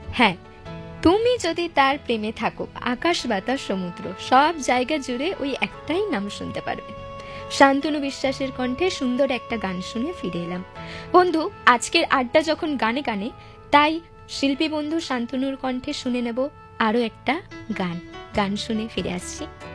হ্যাঁ, তুমি যদি তার প্রেমে থাকো, আকাশ বাতাস সমুদ্র সব জায়গা জুড়ে ওই একটাই নাম শুনতে পারবে। শান্তনু বিশ্বাসের কণ্ঠে সুন্দর একটা গান শুনে ফিরে এলাম। বন্ধু, আজকের আড্ডা যখন গানে গানে, তাই শিল্পী বন্ধু শান্তনুর কণ্ঠে শুনে নেব আরো একটা গান। গান শুনে ফিরে আসছি।